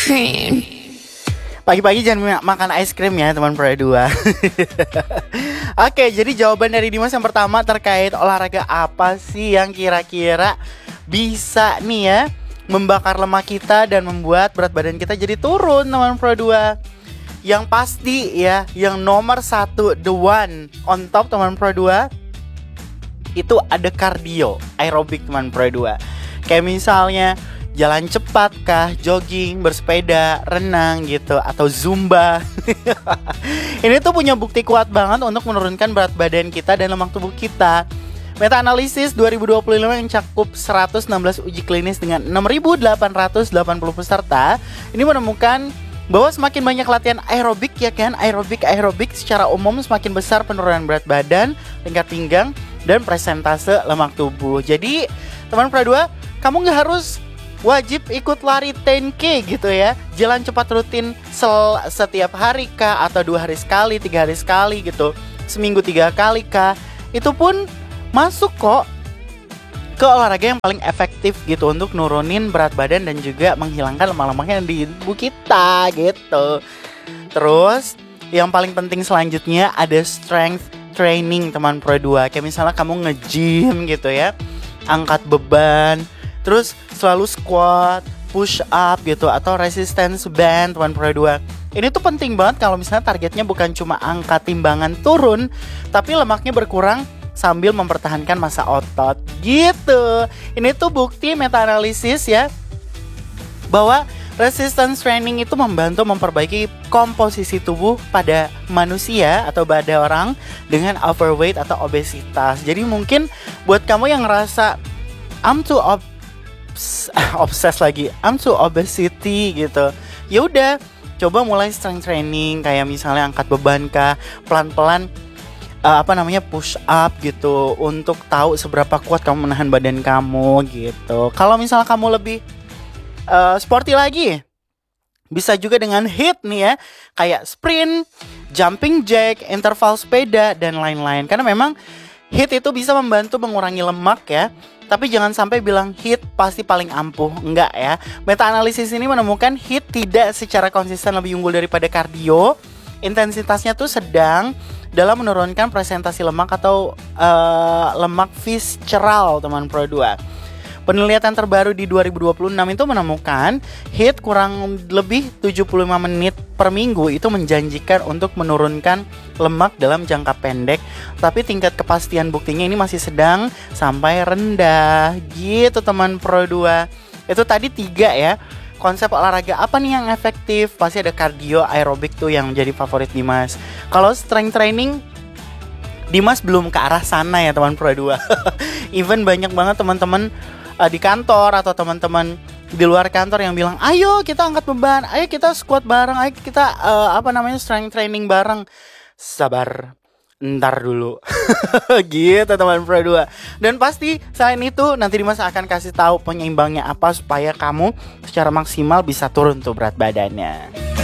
cream. Pagi-pagi jangan makan ice cream ya teman Pro 2. Oke, jadi jawaban dari Dimas yang pertama terkait olahraga apa sih yang kira-kira bisa nih ya membakar lemak kita dan membuat berat badan kita jadi turun teman Pro 2. Yang pasti ya, yang nomor 1, the one on top teman Pro 2, itu ada kardio, aerobik teman Pro 2. Kayak misalnya jalan cepat kah, jogging, bersepeda, renang gitu, atau zumba. Ini tuh punya bukti kuat banget untuk menurunkan berat badan kita dan lemak tubuh kita. Meta-analisis 2025 yang cakup 116 uji klinis dengan 6.880 peserta ini menemukan bahwa semakin banyak latihan aerobik ya kan, aerobik secara umum semakin besar penurunan berat badan, tingkat pinggang, dan presentase lemak tubuh. Jadi teman Pro 2, kamu gak harus wajib ikut lari 10K gitu ya. Jalan cepat rutin setiap hari kah, atau 2 hari sekali, 3 hari sekali gitu, seminggu 3 kali kah, itu pun masuk kok ke olahraga yang paling efektif gitu untuk nurunin berat badan dan juga menghilangkan lemak-lemak yang di tubuh kita gitu. Terus yang paling penting selanjutnya ada strength training teman Pro 2. Kayak misalnya kamu nge-gym gitu ya, angkat beban, terus selalu squat, push up gitu, atau resistance band teman Pro 2. Ini tuh penting banget kalau misalnya targetnya bukan cuma angkat timbangan turun, tapi lemaknya berkurang sambil mempertahankan massa otot gitu. Ini tuh bukti meta-analisis ya, bahwa resistance training itu membantu memperbaiki komposisi tubuh pada manusia atau pada orang dengan overweight atau obesitas. Jadi mungkin buat kamu yang ngerasa I'm too obesity gitu, ya udah coba mulai strength training, kayak misalnya angkat beban kah, pelan-pelan push up gitu, untuk tahu seberapa kuat kamu menahan badan kamu gitu. Kalau misalnya kamu lebih sporty lagi, bisa juga dengan HIIT nih ya, kayak sprint, jumping jack, interval sepeda, dan lain-lain. Karena memang HIIT itu bisa membantu mengurangi lemak ya. Tapi jangan sampai bilang HIIT pasti paling ampuh, enggak ya. Meta-analisis ini menemukan HIIT tidak secara konsisten lebih unggul daripada kardio. Intensitasnya tuh sedang dalam menurunkan presentasi lemak atau lemak visceral teman Pro 2. Penelitian terbaru di 2026 itu menemukan HIIT kurang lebih 75 menit per minggu itu menjanjikan untuk menurunkan lemak dalam jangka pendek, tapi tingkat kepastian buktinya ini masih sedang sampai rendah gitu teman Pro 2. Itu tadi 3 ya. Konsep olahraga apa nih yang efektif? Pasti ada kardio, aerobik tuh yang jadi favorit Dimas. Kalau strength training, Dimas belum ke arah sana ya teman Pro 2. Even banyak banget teman-teman di kantor atau teman-teman di luar kantor yang bilang, ayo kita angkat beban, ayo kita squat bareng, ayo kita strength training bareng. Sabar, ntar dulu. Gitu teman Pro 2. Dan pasti selain itu nanti Dimas akan kasih tahu penyeimbangnya apa supaya kamu secara maksimal bisa turun tuh berat badannya.